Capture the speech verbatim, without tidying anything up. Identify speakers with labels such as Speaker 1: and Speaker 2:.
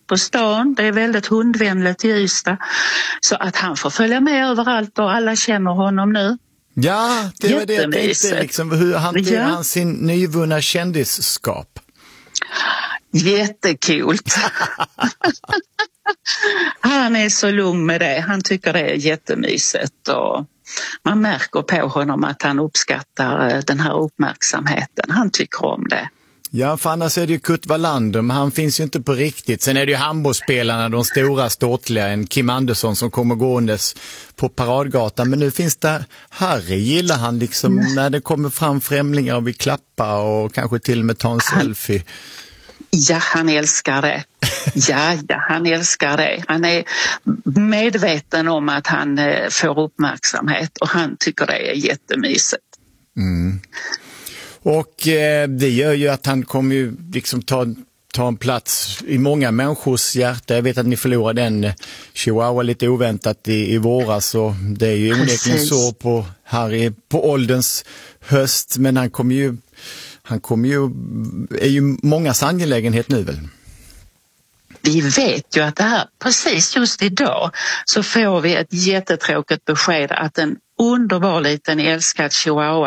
Speaker 1: på stan. Det är väldigt hundvänligt i Ystad. Så att han får följa med överallt och alla känner honom nu.
Speaker 2: Ja, det var det jag tänkte. Liksom, hur hanterar ja. han sin nyvunna kändisskap?
Speaker 1: Jättekult. Han är så lugn med det. Han tycker det är jättemysigt och man märker på honom att han uppskattar den här uppmärksamheten. Han tycker om det.
Speaker 2: Ja, för annars är det ju Kurt Wallander, men han finns ju inte på riktigt. Sen är det ju handbollsspelarna, de stora ståtliga, en Kim Andersson som kommer gåendes på paradgatan. Men nu finns det Harry, gillar han liksom mm. när det kommer fram främlingar och vill klappa och kanske till och med ta en han, selfie.
Speaker 1: Ja, han älskar det. Ja, ja, han älskar det. Han är medveten om att han får uppmärksamhet och han tycker det är jättemysigt.
Speaker 2: Mm. Och eh, det gör ju att han kommer ju liksom ta, ta en plats i många människors hjärta. Jag vet att ni förlorade en chihuahua lite oväntat i, i våras och det är ju onekligen så på Harry på ålderns höst, men han kommer ju han kommer ju är ju mångas angelägenhet nu väl?
Speaker 1: Vi vet ju att det här, precis just idag så får vi ett jättetråkigt besked att en underbar liten älskad chihuahua